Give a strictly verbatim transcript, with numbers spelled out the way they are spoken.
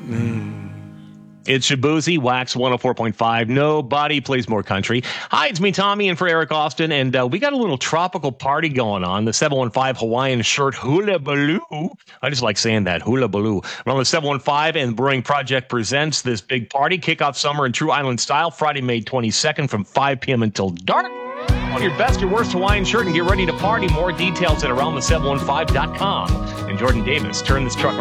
It's Shabuzi, Wax one oh four point five. Nobody plays more country. Hi, it's me, Tommy, and for Eric Austin, and uh, we got a little tropical party going on. The seven one five Hawaiian shirt Hula Baloo. I just like saying that, Hula Baloo. We're on the seven one five, and Brewing Project presents this big party, kick off summer in true island style, Friday, May twenty-second from five p.m. until dark. On your best or worst Hawaiian shirt and get ready to party. More details at around the seven one five dot com. And Jordan Davis, turn this truck around.